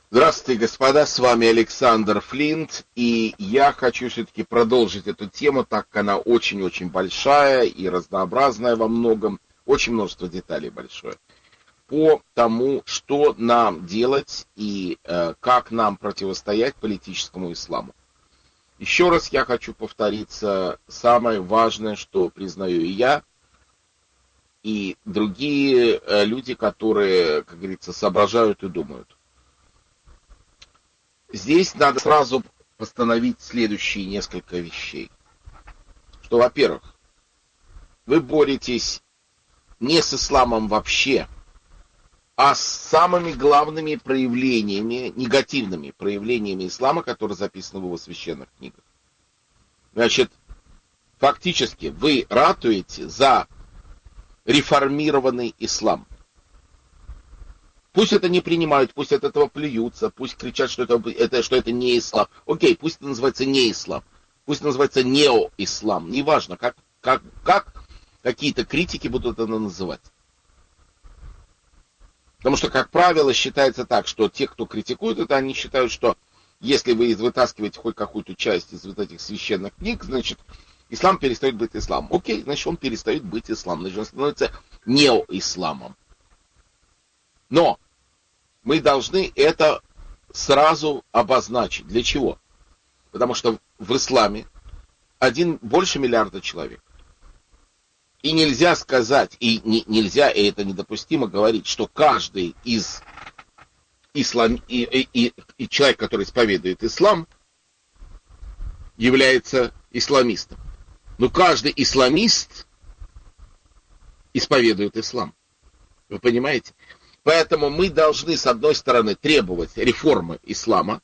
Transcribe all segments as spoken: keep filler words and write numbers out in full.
Здравствуйте, господа, с вами Александр Флинт, и я хочу все-таки продолжить эту тему, так как она очень-очень большая и разнообразная во многом, очень множество деталей большое, по тому, что нам делать и э, как нам противостоять политическому исламу. Еще раз я хочу повториться, самое важное, что признаю и я, и другие э, люди, которые, как говорится, соображают и думают. Здесь надо сразу постановить следующие несколько вещей. Что, во-первых, вы боретесь не с исламом вообще, а с самыми главными проявлениями, негативными проявлениями ислама, которые записаны в его священных книгах. Значит, фактически вы ратуете за реформированный ислам. Пусть это не принимают, пусть от этого плюются, пусть кричат, что это, это, что это не ислам. Окей, пусть это называется не ислам, пусть это называется неоислам. Неважно, как, как, как какие-то критики будут это называть. Потому что, как правило, считается так, что те, кто критикует это, они считают, что если вы вытаскиваете хоть какую-то часть из вот этих священных книг, значит, ислам перестает быть исламом. Окей, значит, он перестает быть исламом, значит, он становится неоисламом. Но мы должны это сразу обозначить. Для чего? Потому что в исламе один, больше миллиарда человек. И нельзя сказать, и не, нельзя, и это недопустимо говорить, что каждый из ислам, и, и, и, и человек, который исповедует ислам, является исламистом. Но каждый исламист исповедует ислам. Вы понимаете? Поэтому мы должны, с одной стороны, требовать реформы ислама,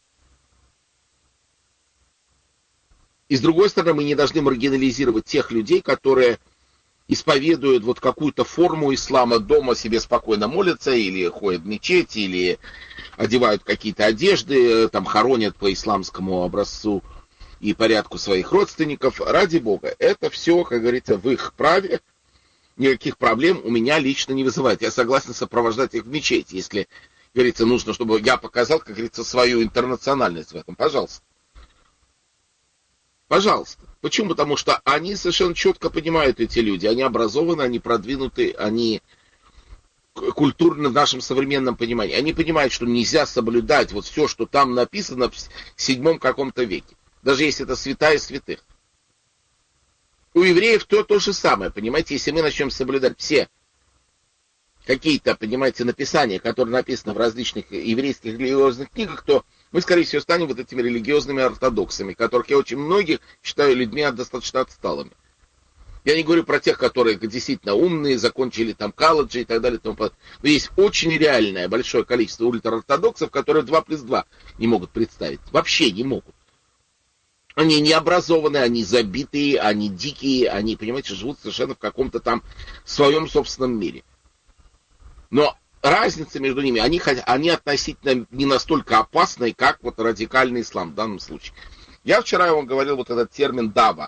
и с другой стороны, мы не должны маргинализировать тех людей, которые исповедуют вот какую-то форму ислама, дома себе спокойно молятся, или ходят в мечеть, или одевают какие-то одежды, там хоронят по исламскому образцу и порядку своих родственников. Ради Бога, это все, как говорится, в их праве. Никаких проблем у меня лично не вызывает. Я согласен сопровождать их в мечеть, если, говорится, нужно, чтобы я показал, как говорится, свою интернациональность в этом. Пожалуйста. Пожалуйста. Почему? Потому что они совершенно четко понимают, эти люди. Они образованы, они продвинуты, они культурны в нашем современном понимании. Они понимают, что нельзя соблюдать вот все, что там написано в седьмом каком-то веке. Даже если это святая святых. У евреев то, то же самое, понимаете, если мы начнем соблюдать все какие-то, понимаете, написания, которые написаны в различных еврейских религиозных книгах, то мы, скорее всего, станем вот этими религиозными ортодоксами, которых я очень многих считаю людьми достаточно отсталыми. Я не говорю про тех, которые действительно умные, закончили там колледжи и так далее. И тому подобное. Но есть очень реальное большое количество ультраортодоксов, которые два плюс два не могут представить. Вообще не могут. Они необразованные, они забитые, они дикие, они, понимаете, живут совершенно в каком-то там своем собственном мире. Но разница между ними, они, они относительно не настолько опасны, как вот радикальный ислам в данном случае. Я вчера вам говорил вот этот термин «дава».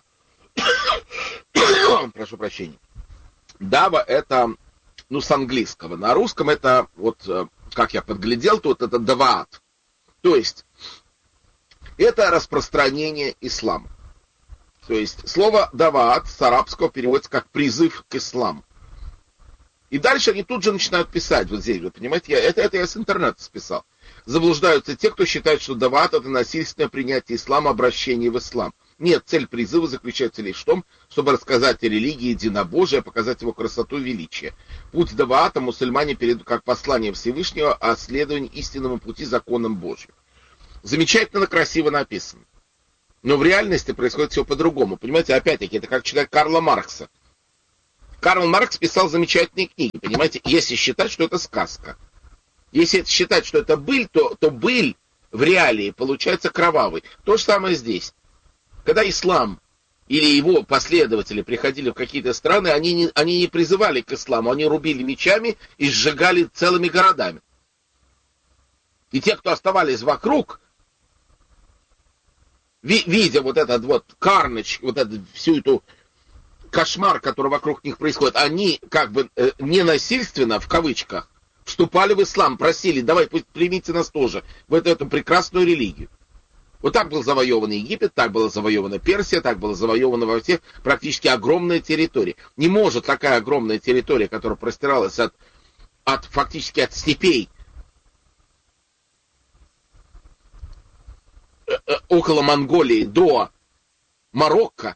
Прошу прощения. «Дава» это, ну, с английского. На русском это, вот, как я подглядел, тут это «даваат». То есть это распространение ислама. То есть слово «даваат» с арабского переводится как «призыв к исламу». И дальше они тут же начинают писать, вот здесь, вы понимаете, я, это, это я с интернета списал. Заблуждаются те, кто считает, что «даваат» это насильственное принятие ислама, обращение в ислам. Нет, цель призыва заключается лишь в том, чтобы рассказать о религии единобожия, показать его красоту и величие. Путь даваата мусульмане передают как послание Всевышнего о следовании истинному пути законам Божьим. Замечательно, красиво написано. Но в реальности происходит все по-другому. Понимаете, опять-таки, это как читать Карла Маркса. Карл Маркс писал замечательные книги, понимаете, если считать, что это сказка. Если считать, что это быль, то, то быль в реалии получается кровавой. То же самое здесь. Когда ислам или его последователи приходили в какие-то страны, они не, они не призывали к исламу, они рубили мечами и сжигали целыми городами. И те, кто оставались вокруг, видя вот этот вот карнаж, вот эту, всю эту кошмар, который вокруг них происходит, они как бы э, ненасильственно, в кавычках, вступали в ислам, просили, давай, пусть примите нас тоже в эту, эту прекрасную религию. Вот так был завоеван Египет, так была завоевана Персия, так была завоевана во всех практически огромная территория. Не может такая огромная территория, которая простиралась от, от фактически от степей около Монголии до Марокко,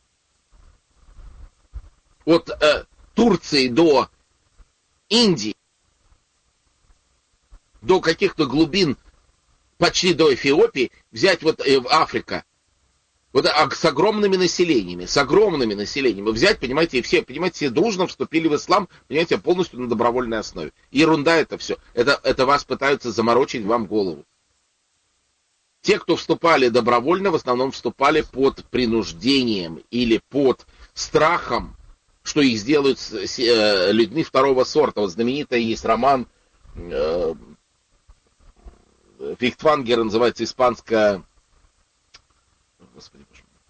от э, Турции до Индии, до каких-то глубин, почти до Эфиопии, взять вот э, в Африка, вот а, с огромными населениями, с огромными населениями, взять, понимаете, и все, понимаете, все дружно вступили в ислам, понимаете, полностью на добровольной основе. Ерунда это все. Это, это вас пытаются заморочить вам голову. Те, кто вступали добровольно, в основном вступали под принуждением или под страхом, что их сделают с, э, людьми второго сорта. Вот знаменитый есть роман э, Фихтвангера, называется испанская Господи, боже мой.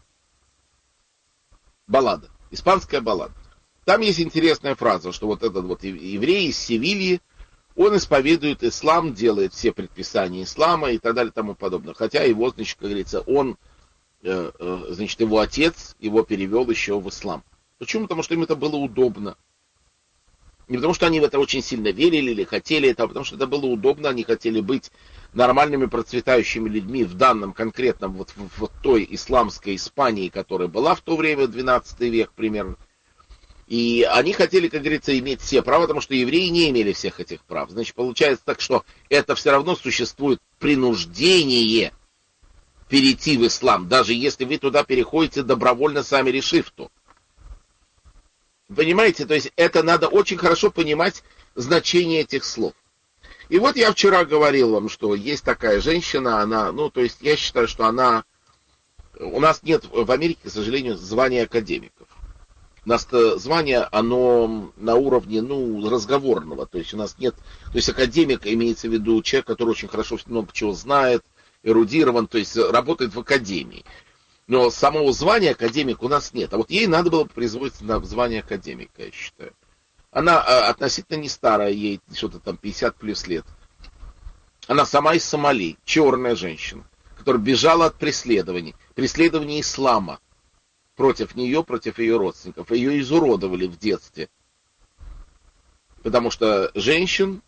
баллада. Испанская баллада. Там есть интересная фраза, что вот этот вот еврей из Севильи, он исповедует ислам, делает все предписания ислама и так далее и тому подобное. Хотя его, значит, как говорится, он, э, э, значит, его отец его перевел еще в ислам. Почему? Потому что им это было удобно. Не потому что они в это очень сильно верили или хотели это, а потому что это было удобно, они хотели быть нормальными процветающими людьми в данном конкретном вот в, в той исламской Испании, которая была в то время, двенадцатый век примерно. И они хотели, как говорится, иметь все права, потому что евреи не имели всех этих прав. Значит, получается так, что это все равно существует принуждение перейти в ислам, даже если вы туда переходите добровольно, сами решив то. Понимаете, то есть это надо очень хорошо понимать значение этих слов. И вот я вчера говорил вам, что есть такая женщина, она, ну, то есть я считаю, что она, у нас нет в Америке, к сожалению, звания академиков. У нас звание, оно на уровне, ну, разговорного, то есть у нас нет, то есть академик имеется в виду человек, который очень хорошо много чего знает, эрудирован, то есть работает в академии. Но самого звания академик у нас нет. А вот ей надо было производиться на звание академика, я считаю. Она а, относительно не старая, ей что-то там пятьдесят плюс лет. Она сама из Сомали, черная женщина, которая бежала от преследований, преследований ислама против нее, против ее родственников. Ее изуродовали в детстве. Потому что женщин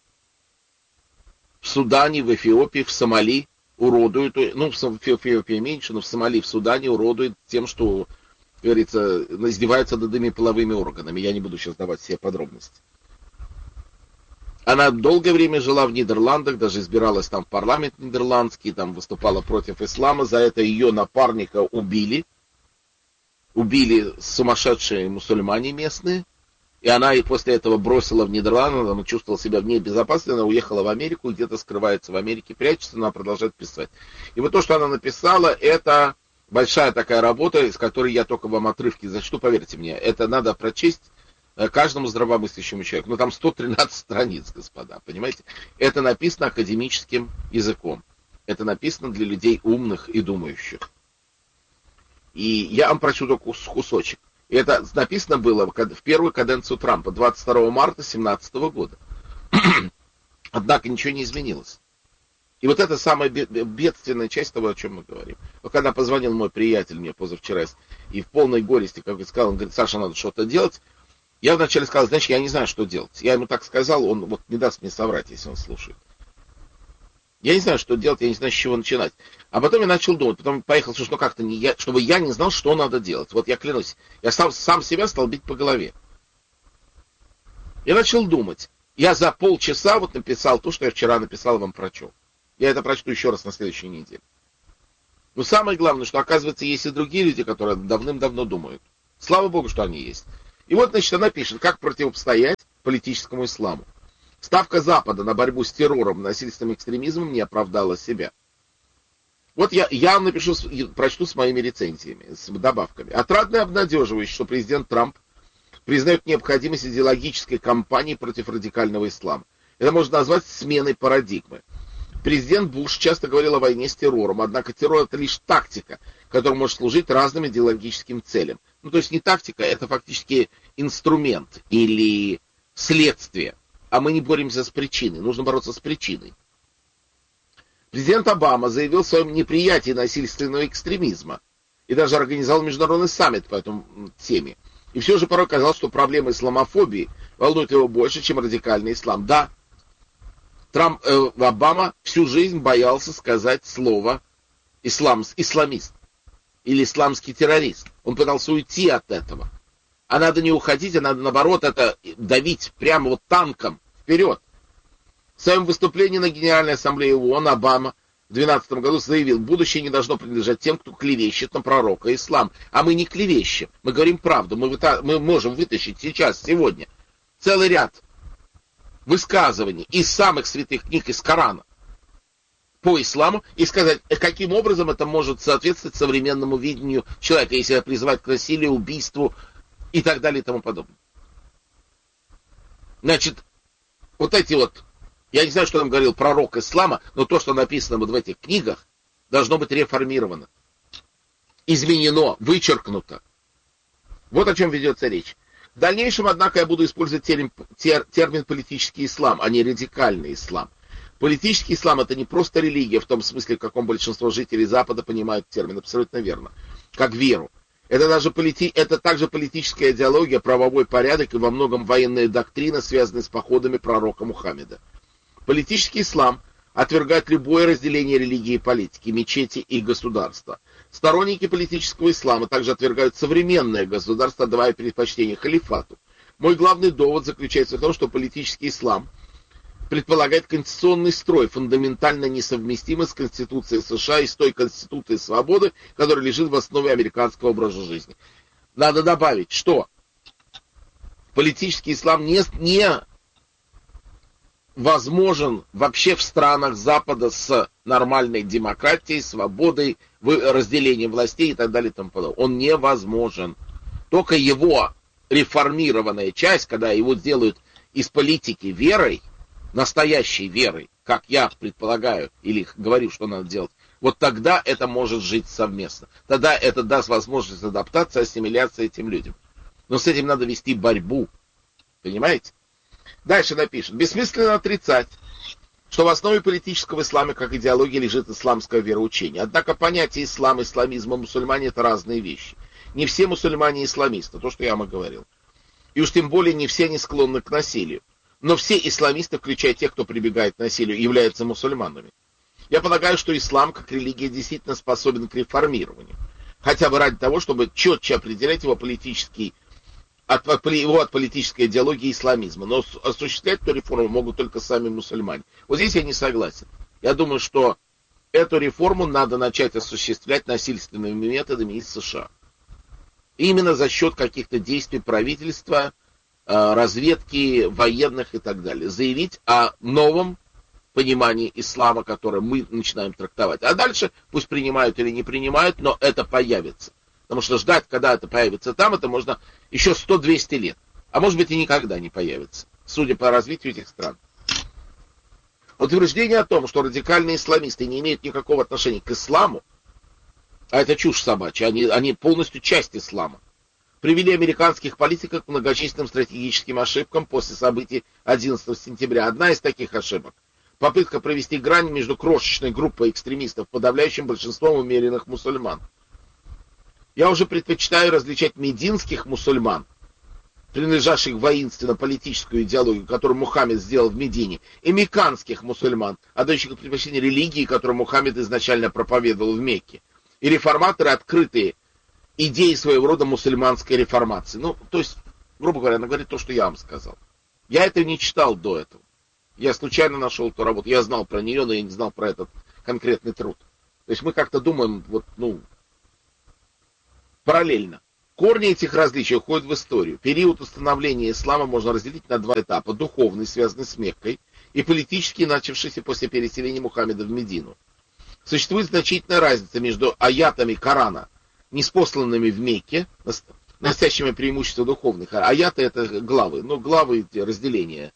в Судане, в Эфиопии, в Сомали уродуют, ну, в Эфиопии меньше, но в Сомали, в Судане уродуют тем, что, как говорится, издеваются над ими половыми органами. Я не буду сейчас давать все подробности. Она долгое время жила в Нидерландах, даже избиралась там в парламент нидерландский, там выступала против ислама. За это ее напарника убили. Убили сумасшедшие мусульмане местные. И она и после этого бросила в Нидерланды, она чувствовала себя в ней безопасно, она уехала в Америку, где-то скрывается в Америке, прячется, но она продолжает писать. И вот то, что она написала, это большая такая работа, из которой я только вам отрывки зачту, поверьте мне, это надо прочесть каждому здравомыслящему человеку. Ну, там сто тринадцать страниц, господа, понимаете? Это написано академическим языком. Это написано для людей умных и думающих. И я вам прочту только кусочек. И это написано было в первую каденцию Трампа, двадцать второго марта две тысячи семнадцатого года. Однако ничего не изменилось. И вот это самая бедственная часть того, о чем мы говорим. Вот когда позвонил мой приятель мне позавчера, и в полной горести, как я сказал, он говорит: Саша, надо что-то делать. Я вначале сказал: значит, я не знаю, что делать. Я ему так сказал, он вот не даст мне соврать, если он слушает. Я не знаю, что делать, я не знаю, с чего начинать. А потом я начал думать, потом поехал, что ну, как-то не я, чтобы я не знал, что надо делать. Вот я клянусь, я сам, сам себя стал бить по голове. Я начал думать. Я за полчаса вот написал то, что я вчера написал, вам прочел. Я это прочту еще раз на следующей неделе. Но самое главное, что, оказывается, есть и другие люди, которые давным-давно думают. Слава Богу, что они есть. И вот, значит, она пишет, как противостоять политическому исламу. Ставка Запада на борьбу с террором, насильственным экстремизмом не оправдала себя. Вот я, я напишу, прочту с моими рецензиями, с добавками. Отрадно и обнадеживающе, что президент Трамп признает необходимость идеологической кампании против радикального ислама. Это можно назвать сменой парадигмы. Президент Буш часто говорил о войне с террором, однако террор — это лишь тактика, которая может служить разным идеологическим целям. Ну, то есть не тактика, это фактически инструмент или следствие а мы не боремся с причиной. Нужно бороться с причиной. Президент Обама заявил о своем неприятии насильственного экстремизма и даже организовал международный саммит по этой теме. И все же порой казалось, что проблема исламофобии волнует его больше, чем радикальный ислам. Да, Трамп, э, Обама всю жизнь боялся сказать слово ислам, исламист или исламский террорист. Он пытался уйти от этого. А надо не уходить, а надо, наоборот, это давить прямо вот танком вперед. В своем выступлении на Генеральной Ассамблее ООН Обама в две тысячи двенадцатом году заявил: будущее не должно принадлежать тем, кто клевещет на пророка ислам. А мы не клевещем, мы говорим правду. Мы, выта... мы можем вытащить сейчас, сегодня, целый ряд высказываний из самых святых книг из Корана по исламу и сказать, каким образом это может соответствовать современному видению человека, если призывать к насилию, убийству и так далее и тому подобное. Значит, вот эти вот, я не знаю, что там говорил пророк ислама, но то, что написано вот в этих книгах, должно быть реформировано, изменено, вычеркнуто. Вот о чем ведется речь. В дальнейшем, однако, я буду использовать термин, тер, термин политический ислам, а не радикальный ислам. Политический ислам — это не просто религия в том смысле, в каком большинство жителей Запада понимают термин, абсолютно верно, как веру. Это, даже полити... это также политическая идеология, правовой порядок и во многом военная доктрина, связанная с походами пророка Мухаммеда. Политический ислам отвергает любое разделение религии и политики, мечети и государства. Сторонники политического ислама также отвергают современное государство, давая предпочтение халифату. Мой главный довод заключается в том, что политический ислам предполагает конституционный строй, фундаментально несовместимый с Конституцией США и с той Конституцией свободы, которая лежит в основе американского образа жизни. Надо добавить, что политический ислам не, не возможен вообще в странах Запада с нормальной демократией, свободой, разделением властей и так далее и тому подобное. Он невозможен. Только его реформированная часть, когда его делают из политики верой, настоящей верой, как я предполагаю, или говорю, что надо делать, вот тогда это может жить совместно. Тогда это даст возможность адаптации, ассимиляции этим людям. Но с этим надо вести борьбу. Понимаете? Дальше напишет. Бессмысленно отрицать, что в основе политического ислама как идеологии лежит исламское вероучение. Однако понятие ислам, исламизм и мусульмане — это разные вещи. Не все мусульмане исламисты, то, что я вам и говорил. И уж тем более не все не склонны к насилию. Но все исламисты, включая тех, кто прибегает к насилию, являются мусульманами. Я полагаю, что ислам как религия действительно способен к реформированию. Хотя бы ради того, чтобы четче определять его политический, от, его от политической идеологии исламизма. Но осуществлять эту реформу могут только сами мусульмане. Вот здесь я не согласен. Я думаю, что эту реформу надо начать осуществлять насильственными методами из США. Именно за счет каких-то действий правительства, разведки, военных и так далее. Заявить о новом понимании ислама, которое мы начинаем трактовать. А дальше пусть принимают или не принимают, но это появится. Потому что ждать, когда это появится там, это можно еще сто-двести лет. А может быть и никогда не появится, судя по развитию этих стран. Утверждение о том, что радикальные исламисты не имеют никакого отношения к исламу, а это чушь собачья, они, они полностью часть ислама, привели американских политиков к многочисленным стратегическим ошибкам после событий одиннадцатого сентября. Одна из таких ошибок — попытка провести грань между крошечной группой экстремистов, подавляющим большинством умеренных мусульман. Я уже предпочитаю различать мединских мусульман, принадлежащих воинственно-политическую идеологию, которую Мухаммед сделал в Медине, и мекканских мусульман, отдающих предпочтение религии, которую Мухаммед изначально проповедовал в Мекке, и реформаторы, открытые идеи своего рода мусульманской реформации. Ну, то есть, грубо говоря, она говорит то, что я вам сказал. Я это не читал до этого. Я случайно нашел эту работу. Я знал про нее, но я не знал про этот конкретный труд. То есть мы как-то думаем, вот, ну, параллельно. Корни этих различий уходят в историю. Период установления ислама можно разделить на два этапа. Духовный, связанный с Меккой, и политический, начавшийся после переселения Мухаммеда в Медину. Существует значительная разница между аятами Корана, ниспосланными в Мекке, носящими преимущество духовных. А аяты — это главы. Ну, главы — разделения,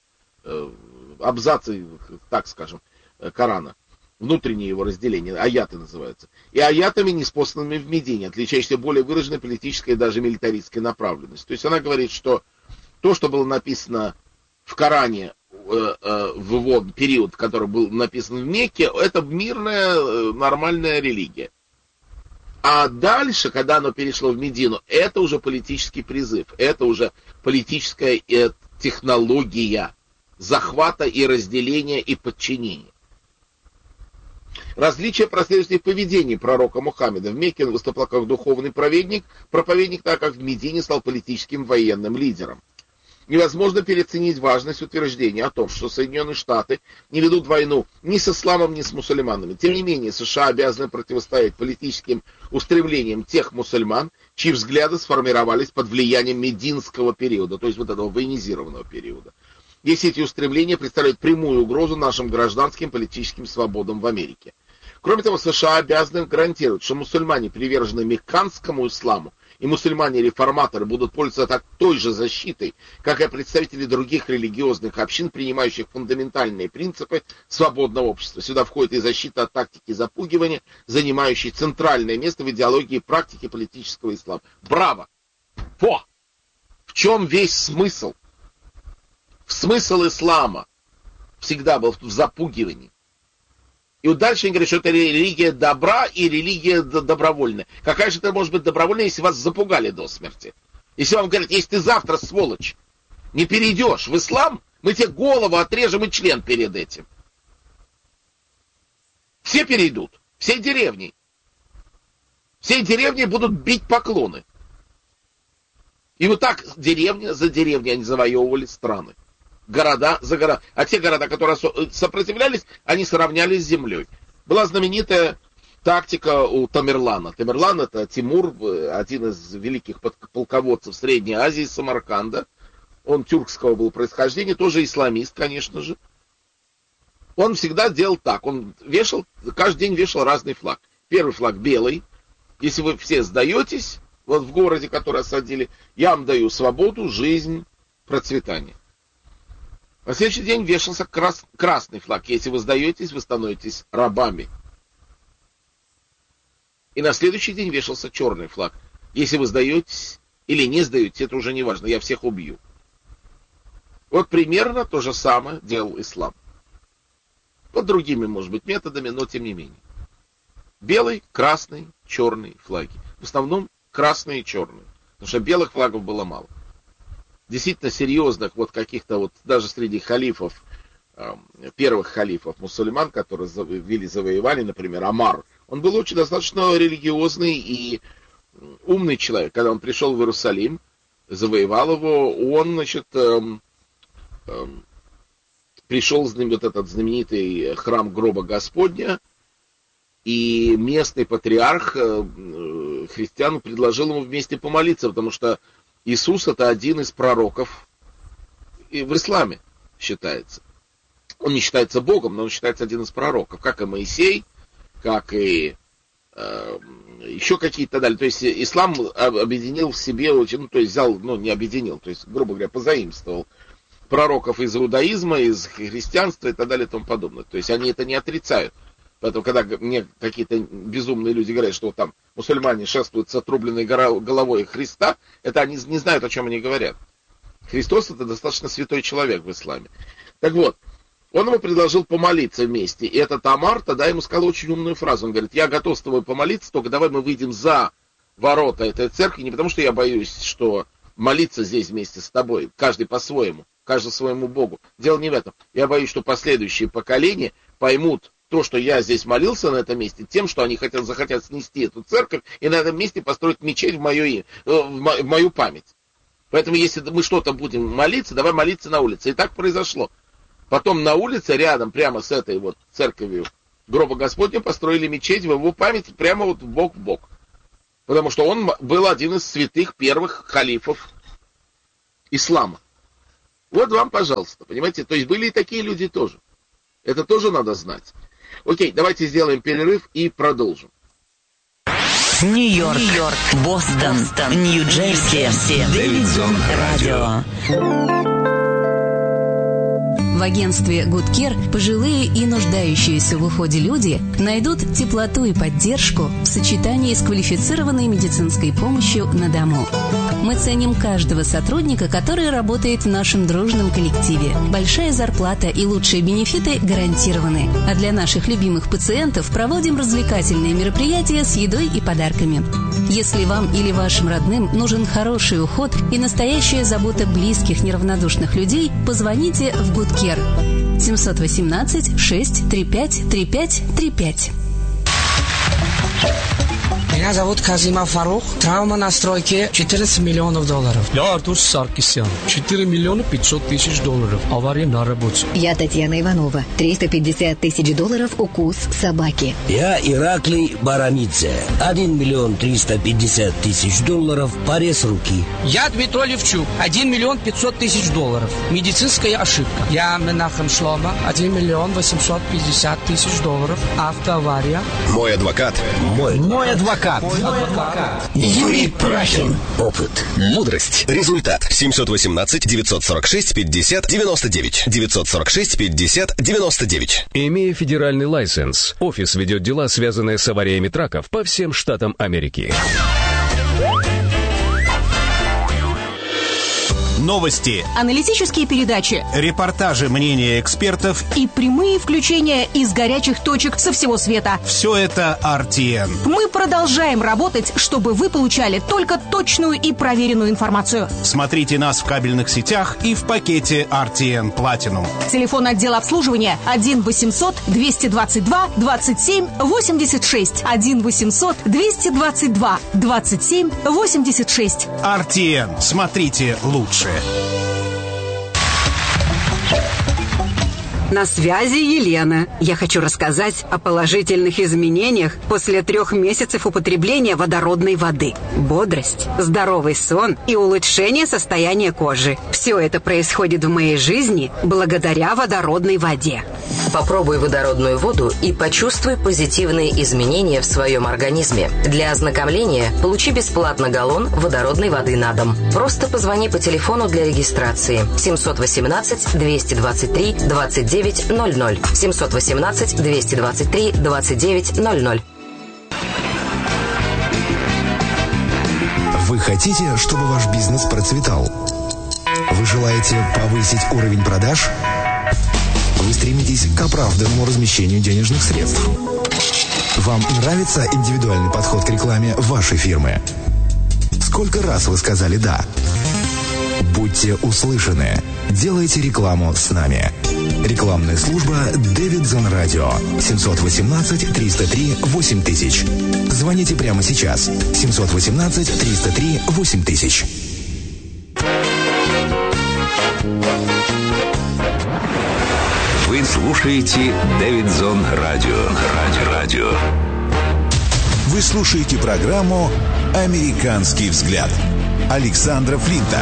абзацы, так скажем, Корана. Внутреннее его разделение, аяты называются. И аятами, ниспосланными в Медине, отличающиеся более выраженной политической и даже милитаристской направленностью. То есть она говорит, что то, что было написано в Коране э, э, в его период, который был написан в Мекке, это мирная, э, нормальная религия. А дальше, когда оно перешло в Медину, это уже политический призыв, это уже политическая э, технология захвата и разделения и подчинения. Различие последовательных поведений пророка Мухаммеда. В Мекке он выступал как духовный проповедник, проповедник, так как в Медине стал политическим военным лидером. Невозможно переоценить важность утверждения о том, что Соединенные Штаты не ведут войну ни с исламом, ни с мусульманами. Тем не менее, США обязаны противостоять политическим устремлениям тех мусульман, чьи взгляды сформировались под влиянием мединского периода, то есть вот этого военизированного периода. Если эти устремления представляют прямую угрозу нашим гражданским политическим свободам в Америке. Кроме того, США обязаны гарантировать, что мусульмане, приверженные мекканскому исламу, и мусульмане-реформаторы будут пользоваться той же защитой, как и представители других религиозных общин, принимающих фундаментальные принципы свободного общества. Сюда входит и защита от тактики запугивания, занимающей центральное место в идеологии и практике политического ислама. Браво! Во! В чем весь смысл? Смысл ислама всегда был в запугивании. И вот дальше они говорят, что это религия добра и религия добровольная. Какая же это может быть добровольная, если вас запугали до смерти? Если вам говорят, если ты завтра, сволочь, не перейдешь в ислам, мы тебе голову отрежем и член перед этим. Все перейдут, всей деревни. Всей деревни будут бить поклоны. И вот так деревня за деревней они завоевывали страны. Города за города. А те города, которые сопротивлялись, они сравнялись с землей. Была знаменитая тактика у Тамерлана. Тамерлан — это Тимур, один из великих полководцев Средней Азии, Самарканда. Он тюркского был происхождения, тоже исламист, конечно же. Он всегда делал так. Он вешал, каждый день вешал разный флаг. Первый флаг белый. Если вы все сдаетесь, вот в городе, который осадили, я вам даю свободу, жизнь, процветание. На следующий день вешался крас, красный флаг. Если вы сдаетесь, вы становитесь рабами. И на следующий день вешался черный флаг. Если вы сдаетесь или не сдаетесь, это уже не важно, я всех убью. Вот примерно то же самое делал ислам. Под другими, может быть, методами, но тем не менее. Белый, красный, черный флаги. В основном красные и черные. Потому что белых флагов было мало. Действительно серьезных, вот каких-то вот, даже среди халифов, э, первых халифов мусульман, которые вели, завоевали, например, Амар, он был очень достаточно религиозный и умный человек. Когда он пришел в Иерусалим, завоевал его, он, значит, э, э, пришел в вот этот знаменитый храм гроба Господня, и местный патриарх э, христиан предложил ему вместе помолиться, потому что Иисус — это один из пророков и в исламе считается. Он не считается Богом, но он считается один из пророков, как и Моисей, как и э, еще какие-то далее. То есть ислам объединил в себе, ну, то есть взял, ну, не объединил, то есть, грубо говоря, позаимствовал пророков из иудаизма, из христианства и так далее и тому подобное. То есть они это не отрицают. Поэтому, когда мне какие-то безумные люди говорят, что там мусульмане шествуют с отрубленной головой Христа, это они не знают, о чем они говорят. Христос — это достаточно святой человек в исламе. Так вот, он ему предложил помолиться вместе. И этот Амар тогда ему сказал очень умную фразу. Он говорит: я готов с тобой помолиться, только давай мы выйдем за ворота этой церкви, не потому что я боюсь, что молиться здесь вместе с тобой, каждый по-своему, каждый своему Богу. Дело не в этом. Я боюсь, что последующие поколения поймут то, что я здесь молился на этом месте, тем, что они хотят, захотят снести эту церковь и на этом месте построить мечеть в мою, в мою память. Поэтому, если мы что-то будем молиться, давай молиться на улице. И так произошло. Потом на улице, рядом, прямо с этой вот церковью гроба Господня, построили мечеть в его память прямо вот бок в бок. Потому что он был один из святых первых халифов ислама. Вот вам, пожалуйста, понимаете? То есть были и такие люди тоже. Это тоже надо знать. Окей, давайте сделаем перерыв и продолжим. Нью-Йорк, Нью-Йорк, Бостон, Бостон, Нью-Джерси, Дэвидсон Радио. В агентстве Good Care пожилые и нуждающиеся в уходе люди найдут теплоту и поддержку в сочетании с квалифицированной медицинской помощью на дому. Мы ценим каждого сотрудника, который работает в нашем дружном коллективе. Большая зарплата и лучшие бенефиты гарантированы. А для наших любимых пациентов проводим развлекательные мероприятия с едой и подарками. Если вам или вашим родным нужен хороший уход и настоящая забота близких неравнодушных людей, позвоните в Good Care семь один восемь шесть три пять три пять три пять. Меня зовут Казима Фарух. Травма на стройке четырнадцать миллионов долларов. Я Артур Саркисян. четыре миллиона пятьсот тысяч долларов. Авария на работе. Я Татьяна Иванова. триста пятьдесят тысяч долларов укус собаки. Я Ираклий Барамидзе. один миллион триста пятьдесят тысяч долларов. Порез руки. Я Дмитрий Левчук. один миллион пятьсот тысяч долларов. Медицинская ошибка. Я Менахем Шлома. один миллион восемьсот пятьдесят тысяч долларов. Автоавария. Мой адвокат. Мой. Мой адвокат. Юрий Прахин. Опыт. Мудрость. Результат. семь один восемь девять сорок шесть пятьдесят девяносто девять. девятьсот сорок шесть пятьдесят девяносто девять. Имея федеральный лайсенс, офис ведет дела, связанные с авариями траков по всем штатам Америки. Новости, аналитические передачи, репортажи, мнения экспертов и прямые включения из горячих точек со всего света. Все это ар ти эн. Мы продолжаем работать, чтобы вы получали только точную и проверенную информацию. Смотрите нас в кабельных сетях и в пакете ар ти эн Platinum. Телефон отдела обслуживания один восемьсот двести двадцать два двадцать семь восемьдесят шесть. один восемьсот двести двадцать два двадцать семь восемьдесят шесть. ар ти эн. Смотрите лучше. На связи Елена. Я хочу рассказать о положительных изменениях после трех месяцев употребления водородной воды. Бодрость, здоровый сон и улучшение состояния кожи. Все это происходит в моей жизни благодаря водородной воде. Попробуй водородную воду и почувствуй позитивные изменения в своем организме. Для ознакомления получи бесплатно галлон водородной воды на дом. Просто позвони по телефону для регистрации семь один восемь двести двадцать три двадцать девять ноль ноль. семь один восемь двести двадцать три двадцать девять ноль ноль. Вы хотите, чтобы ваш бизнес процветал? Вы желаете повысить уровень продаж? Вы стремитесь к оправданному размещению денежных средств? Вам нравится индивидуальный подход к рекламе вашей фирмы? Сколько раз вы сказали «да»? Будьте услышаны. Делайте рекламу с нами. Рекламная служба Davidson Radio. семь один восемь триста три восемь тысяч. Звоните прямо сейчас. семь один восемь триста три восемь тысяч. Вы слушаете Davidson Radio. Радио. Радио. Вы слушаете программу «Американский взгляд» Александра Флинта.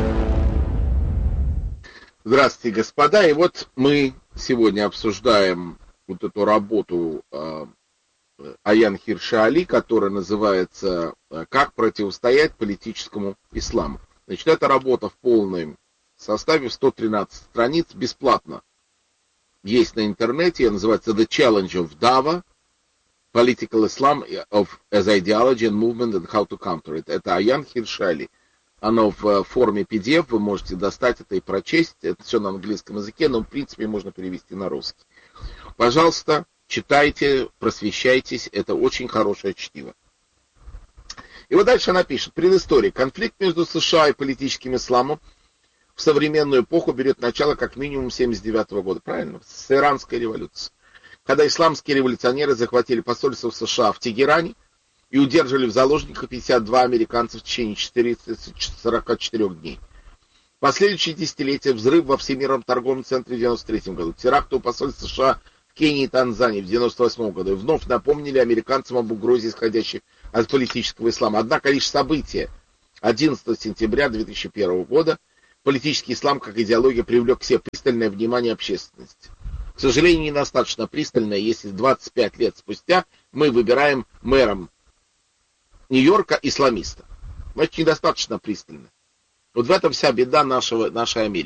Здравствуйте, господа. И вот мы сегодня обсуждаем вот эту работу э, Аян Хирши Али, которая называется «Как противостоять политическому исламу». Значит, эта работа в полном составе, в сто тринадцать страниц, бесплатно. Есть на интернете, называется «The Challenge of Dava, Political Islam of as Ideology and Movement and How to Counter It». Это Аян Хирши Али. Оно в форме пи ди эф, вы можете достать это и прочесть. Это все на английском языке, но в принципе можно перевести на русский. Пожалуйста, читайте, просвещайтесь, это очень хорошее чтиво. И вот дальше она пишет. Предыстория. Конфликт между США и политическим исламом в современную эпоху берет начало как минимум семьдесят девятого года, правильно? С Иранской революции. Когда исламские революционеры захватили посольство США в Тегеране и удерживали в заложниках пятьдесят два американца в течение сорока четырёх дней. Последующие десятилетия взрыв во Всемирном торговом центре в девяносто третьем году, теракты у посольств США в Кении и Танзании в девяносто восьмом году и вновь напомнили американцам об угрозе, исходящей от политического ислама. Однако лишь события одиннадцатого сентября две тысячи первого года политический ислам как идеология привлек к себе пристальное внимание общественности. К сожалению, недостаточно пристальное, если двадцать пять лет спустя мы выбираем мэром Нью-Йорка исламиста. Значит, недостаточно пристально. Вот в этом вся беда нашего, нашей Америки.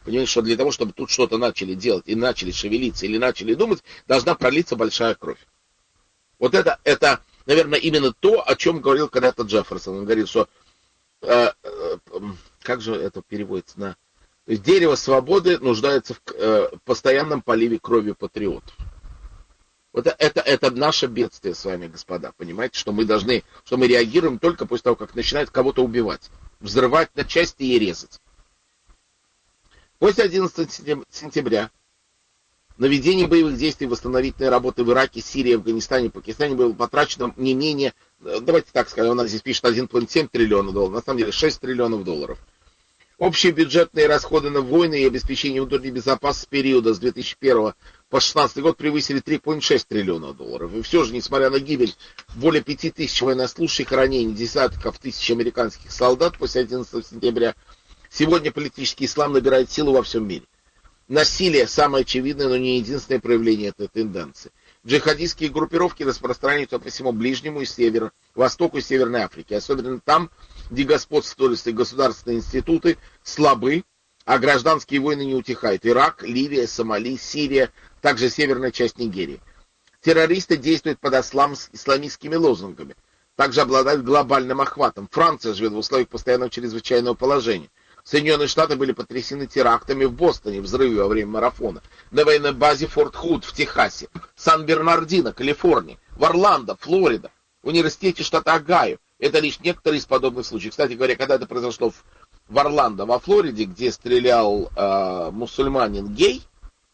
понимаете, что для того, чтобы тут что-то начали делать, и начали шевелиться, или начали думать, должна пролиться большая кровь. Вот это, это, наверное, именно то, о чем говорил когда-то Джефферсон. Он говорит, что, э, э, как же это переводится на... То есть дерево свободы нуждается в э, постоянном поливе кровью патриотов. Вот это, это, это наше бедствие с вами, господа, понимаете, что мы должны, что мы реагируем только после того, как начинают кого-то убивать, взрывать на части и резать. После одиннадцатого сентября на ведение боевых действий и восстановительные работы в Ираке, Сирии, Афганистане, Пакистане было потрачено не менее, давайте так скажем, у нас здесь пишет один целых семь триллиона долларов, на самом деле шесть триллионов долларов. Общие бюджетные расходы на войны и обеспечение внутренней безопасности с периода с две тысячи первого по две тысячи шестнадцатый год превысили три целых шесть триллиона долларов. И все же, несмотря на гибель более пяти тысяч военнослужащих и ранений десятков тысяч американских солдат после одиннадцатого сентября, сегодня политический ислам набирает силу во всем мире. Насилие – самое очевидное, но не единственное проявление этой тенденции. Джихадистские группировки распространяются по всему Ближнему и Северу, Востоку и Северной Африке, особенно там, где господствуют государственные институты слабы, а гражданские войны не утихают. Ирак, Ливия, Сомали, Сирия, также северная часть Нигерии. Террористы действуют под исламистскими лозунгами, также обладают глобальным охватом. Франция живет в условиях постоянного чрезвычайного положения. Соединенные Штаты были потрясены терактами в Бостоне, взрыве во время марафона, на военной базе Форт Худ в Техасе, Сан-Бернардино, Калифорния, в Орландо, Флорида, в университете штата Огайо. Это лишь некоторые из подобных случаев. Кстати говоря, когда это произошло в, в Орландо, во Флориде, где стрелял э, мусульманин-гей,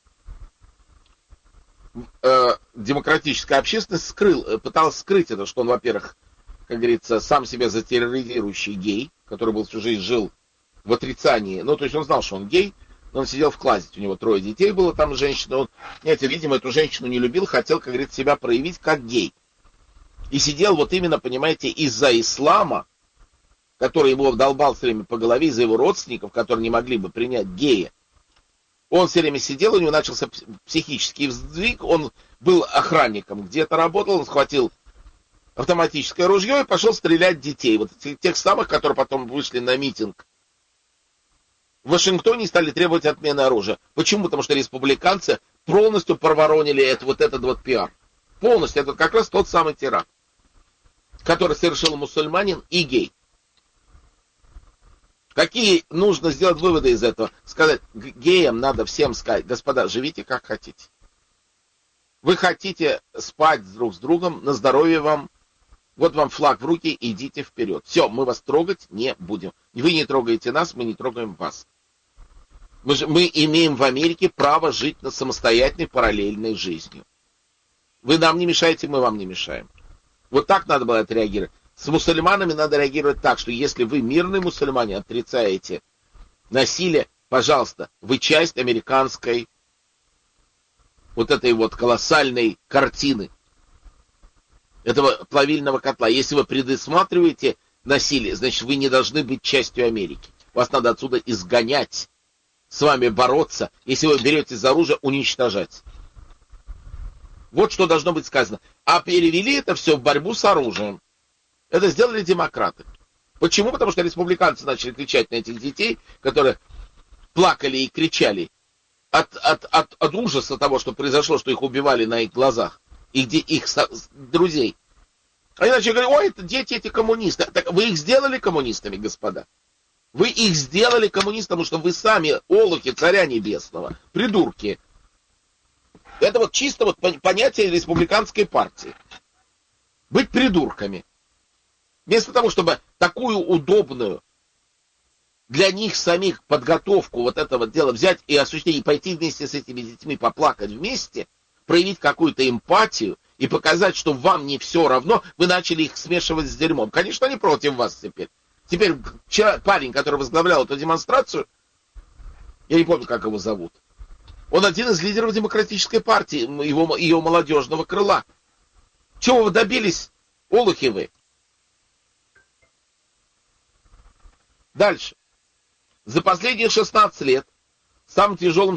э, демократическая общественность скрыл, пыталась скрыть это, что он, во-первых, как говорится, сам себя затерроризирующий гей, который был всю жизнь жил в отрицании. Ну, то есть он знал, что он гей, но он сидел в классе, у него трое детей было, там женщина. Он, знаете, видимо, эту женщину не любил, хотел, как говорится, себя проявить как гей. И сидел вот именно, понимаете, из-за ислама, который его вдолбал все время по голове, из-за его родственников, которые не могли бы принять гея. Он все время сидел, у него начался психический сдвиг, он был охранником, где-то работал, он схватил автоматическое ружье и пошел стрелять детей. Вот тех самых, которые потом вышли на митинг в Вашингтоне и стали требовать отмены оружия. Почему? Потому что республиканцы полностью проворонили это, вот этот вот пиар. Полностью. Это как раз тот самый теракт, который совершил мусульманин и гей. Какие нужно сделать выводы из этого? Сказать, геям надо всем сказать, господа, живите как хотите. Вы хотите спать друг с другом, на здоровье вам, вот вам флаг в руки, идите вперед. Все, мы вас трогать не будем. Вы не трогаете нас, мы не трогаем вас. Мы, же, мы имеем в Америке право жить на самостоятельной параллельной жизнью. Вы нам не мешаете, мы вам не мешаем. Вот так надо было отреагировать. С мусульманами надо реагировать так, что если вы мирные мусульмане отрицаете насилие, пожалуйста, вы часть американской вот этой вот колоссальной картины, этого плавильного котла. Если вы предусматриваете насилие, значит, вы не должны быть частью Америки. Вас надо отсюда изгонять, с вами бороться. Если вы беретесь за оружие, уничтожать. Вот что должно быть сказано. А перевели это все в борьбу с оружием. Это сделали демократы. Почему? Потому что республиканцы начали кричать на этих детей, которые плакали и кричали от, от, от, от ужаса того, что произошло, что их убивали на их глазах, и где их со, друзей. Они начали говорить, ой, это дети эти коммунисты. Так вы их сделали коммунистами, господа? Вы их сделали коммунистами, потому что вы сами олухи царя небесного, придурки. Это вот чисто вот понятие республиканской партии. Быть придурками. Вместо того, чтобы такую удобную для них самих подготовку вот этого дела взять и осуществить, и пойти вместе с этими детьми поплакать вместе, проявить какую-то эмпатию и показать, что вам не все равно, вы начали их смешивать с дерьмом. Конечно, они против вас теперь. Теперь парень, который возглавлял эту демонстрацию, я не помню, как его зовут, он один из лидеров демократической партии, его, ее молодежного крыла. Чего вы добились, олухи вы? Дальше. За последние шестнадцать лет самым тяжелым